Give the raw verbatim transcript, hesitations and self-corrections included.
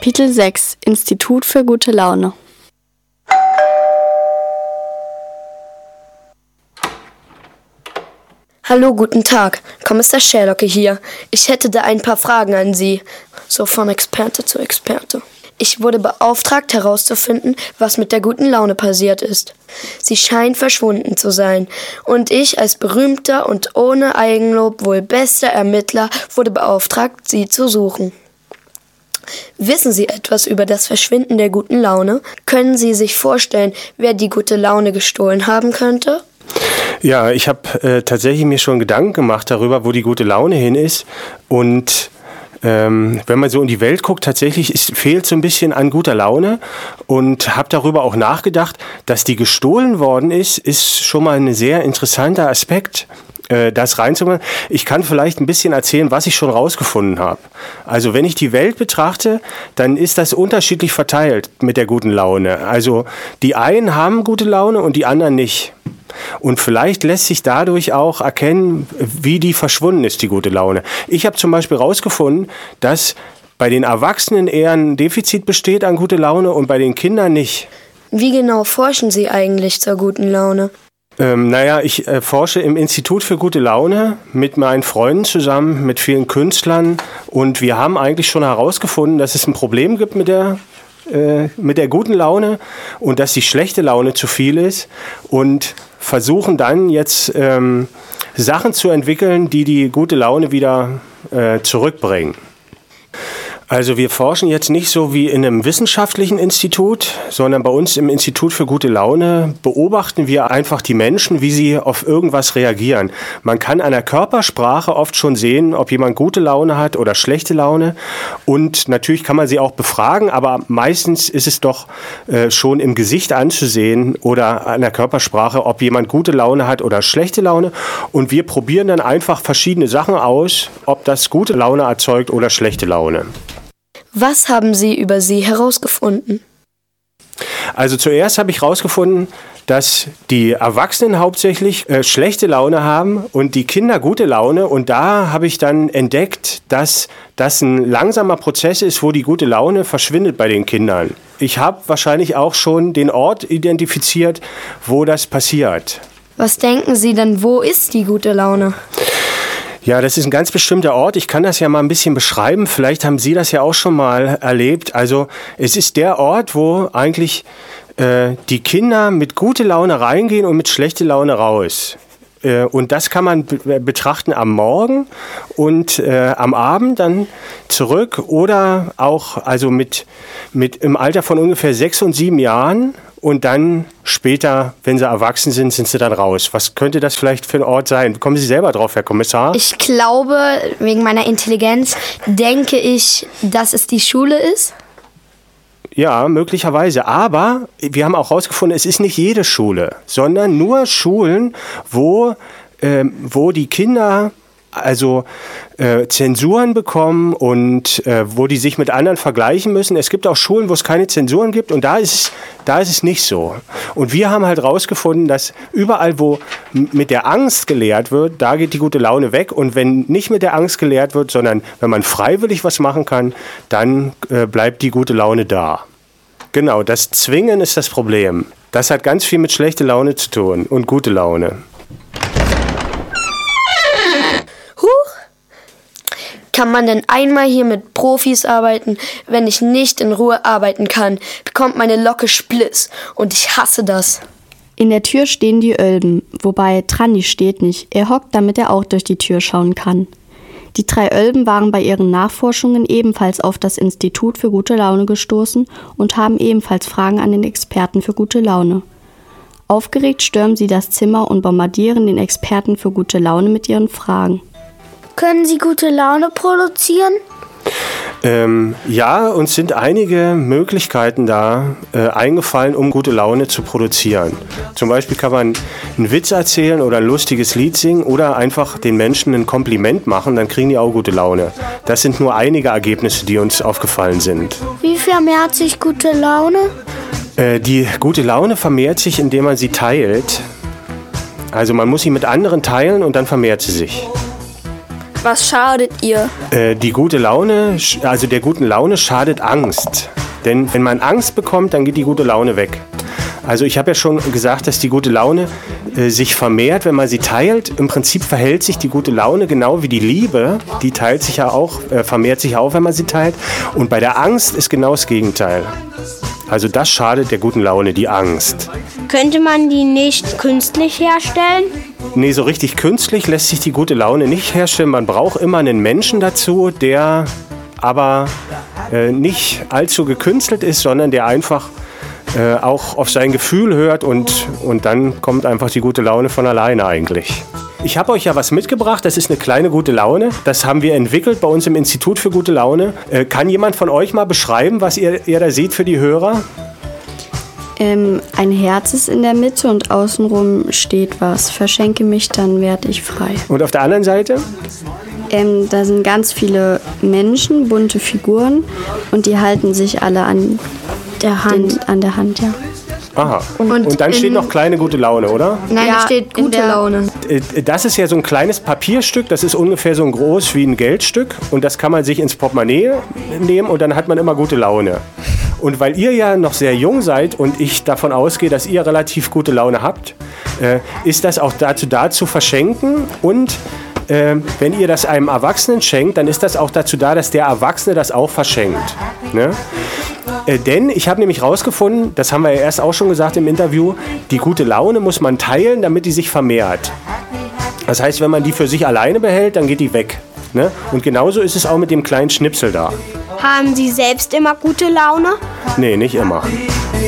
Kapitel sechs – Institut für gute Laune. Hallo, guten Tag. Kommissar Sherlocke hier. Ich hätte da ein paar Fragen an Sie. So von Experte zu Experte. Ich wurde beauftragt, herauszufinden, was mit der guten Laune passiert ist. Sie scheint verschwunden zu sein. Und ich als berühmter und ohne Eigenlob wohl bester Ermittler wurde beauftragt, sie zu suchen. Wissen Sie etwas über das Verschwinden der guten Laune? Können Sie sich vorstellen, wer die gute Laune gestohlen haben könnte? Ja, ich habe äh, tatsächlich mir schon Gedanken gemacht darüber, wo die gute Laune hin ist. Und ähm, wenn man so in die Welt guckt, tatsächlich ist, fehlt so ein bisschen an guter Laune. Und habe darüber auch nachgedacht, dass die gestohlen worden ist, ist schon mal ein sehr interessanter Aspekt, äh, das reinzumachen. Ich kann vielleicht ein bisschen erzählen, was ich schon rausgefunden habe. Also wenn ich die Welt betrachte, dann ist das unterschiedlich verteilt mit der guten Laune. Also die einen haben gute Laune und die anderen nicht. Und vielleicht lässt sich dadurch auch erkennen, wie die verschwunden ist, die gute Laune. Ich habe zum Beispiel herausgefunden, dass bei den Erwachsenen eher ein Defizit besteht an gute Laune und bei den Kindern nicht. Wie genau forschen Sie eigentlich zur guten Laune? Ähm, naja, ich äh, forsche im Institut für gute Laune mit meinen Freunden zusammen, mit vielen Künstlern. Und wir haben eigentlich schon herausgefunden, dass es ein Problem gibt mit der äh, mit der guten Laune und dass die schlechte Laune zu viel ist. Und versuchen dann jetzt ähm, Sachen zu entwickeln, die die gute Laune wieder äh, zurückbringen. Also wir forschen jetzt nicht so wie in einem wissenschaftlichen Institut, sondern bei uns im Institut für gute Laune beobachten wir einfach die Menschen, wie sie auf irgendwas reagieren. Man kann an der Körpersprache oft schon sehen, ob jemand gute Laune hat oder schlechte Laune. Und natürlich kann man sie auch befragen, aber meistens ist es doch äh, schon im Gesicht anzusehen oder an der Körpersprache, ob jemand gute Laune hat oder schlechte Laune. Und wir probieren dann einfach verschiedene Sachen aus, ob das gute Laune erzeugt oder schlechte Laune. Was haben Sie über sie herausgefunden? Also zuerst habe ich herausgefunden, dass die Erwachsenen hauptsächlich äh, schlechte Laune haben und die Kinder gute Laune. Und da habe ich dann entdeckt, dass das ein langsamer Prozess ist, wo die gute Laune verschwindet bei den Kindern. Ich habe wahrscheinlich auch schon den Ort identifiziert, wo das passiert. Was denken Sie denn, wo ist die gute Laune? Ja, das ist ein ganz bestimmter Ort. Ich kann das ja mal ein bisschen beschreiben. Vielleicht haben Sie das ja auch schon mal erlebt. Also es ist der Ort, wo eigentlich äh, die Kinder mit guter Laune reingehen und mit schlechter Laune raus. Äh, und das kann man be- betrachten am Morgen und äh, am Abend dann zurück oder auch also mit, mit im Alter von ungefähr sechs und sieben Jahren. Und dann später, wenn sie erwachsen sind, sind sie dann raus. Was könnte das vielleicht für ein Ort sein? Kommen Sie selber drauf, Herr Kommissar? Ich glaube, wegen meiner Intelligenz, denke ich, dass es die Schule ist. Ja, möglicherweise. Aber wir haben auch herausgefunden, es ist nicht jede Schule, sondern nur Schulen, wo, äh, wo die Kinder also äh, Zensuren bekommen und äh, wo die sich mit anderen vergleichen müssen. Es gibt auch Schulen, wo es keine Zensuren gibt und da ist es, da ist es nicht so. Und wir haben halt rausgefunden, dass überall, wo m- mit der Angst gelehrt wird, da geht die gute Laune weg. Und wenn nicht mit der Angst gelehrt wird, sondern wenn man freiwillig was machen kann, dann äh, bleibt die gute Laune da. Genau, das Zwingen ist das Problem. Das hat ganz viel mit schlechter Laune zu tun und gute Laune. Kann man denn einmal hier mit Profis arbeiten? Wenn ich nicht in Ruhe arbeiten kann, bekommt meine Locke Spliss und ich hasse das. In der Tür stehen die Ölben, wobei Tranni steht nicht. Er hockt, damit er auch durch die Tür schauen kann. Die drei Ölben waren bei ihren Nachforschungen ebenfalls auf das Institut für gute Laune gestoßen und haben ebenfalls Fragen an den Experten für gute Laune. Aufgeregt stürmen sie das Zimmer und bombardieren den Experten für gute Laune mit ihren Fragen. Können Sie gute Laune produzieren? Ähm, ja, uns sind einige Möglichkeiten da äh, eingefallen, um gute Laune zu produzieren. Zum Beispiel kann man einen Witz erzählen oder ein lustiges Lied singen oder einfach den Menschen ein Kompliment machen, dann kriegen die auch gute Laune. Das sind nur einige Ergebnisse, die uns aufgefallen sind. Wie vermehrt sich gute Laune? Äh, die gute Laune vermehrt sich, indem man sie teilt. Also man muss sie mit anderen teilen und dann vermehrt sie sich. Was schadet ihr? Äh, die gute Laune, also der guten Laune schadet Angst. Denn wenn man Angst bekommt, dann geht die gute Laune weg. Also ich habe ja schon gesagt, dass die gute Laune äh, sich vermehrt, wenn man sie teilt. Im Prinzip verhält sich die gute Laune genau wie die Liebe. Die teilt sich ja auch, äh, vermehrt sich auch, wenn man sie teilt. Und bei der Angst ist genau das Gegenteil. Also das schadet der guten Laune, die Angst. Könnte man die nicht künstlich herstellen? Nee, so richtig künstlich lässt sich die gute Laune nicht herstellen. Man braucht immer einen Menschen dazu, der aber äh, nicht allzu gekünstelt ist, sondern der einfach äh, auch auf sein Gefühl hört und, und dann kommt einfach die gute Laune von alleine eigentlich. Ich habe euch ja was mitgebracht, das ist eine kleine gute Laune. Das haben wir entwickelt bei uns im Institut für gute Laune. Äh, kann jemand von euch mal beschreiben, was ihr, ihr da seht für die Hörer? Ähm, ein Herz ist in der Mitte und außenrum steht was. Verschenke mich, dann werde ich frei. Und auf der anderen Seite? Ähm, da sind ganz viele Menschen, bunte Figuren und die halten sich alle an der Hand, den, an der Hand, ja. Aha. Und, und dann steht noch kleine gute Laune, oder? Nein, ja, da steht gute Laune. Das ist ja so ein kleines Papierstück, das ist ungefähr so groß wie ein Geldstück und das kann man sich ins Portemonnaie nehmen und dann hat man immer gute Laune. Und weil ihr ja noch sehr jung seid und ich davon ausgehe, dass ihr relativ gute Laune habt, äh, ist das auch dazu da zu verschenken und äh, wenn ihr das einem Erwachsenen schenkt, dann ist das auch dazu da, dass der Erwachsene das auch verschenkt. Ne? Äh, denn ich habe nämlich rausgefunden, das haben wir ja erst auch schon gesagt im Interview, die gute Laune muss man teilen, damit die sich vermehrt. Das heißt, wenn man die für sich alleine behält, dann geht die weg. Ne? Und genauso ist es auch mit dem kleinen Schnipsel da. Haben Sie selbst immer gute Laune? Nee, nicht immer.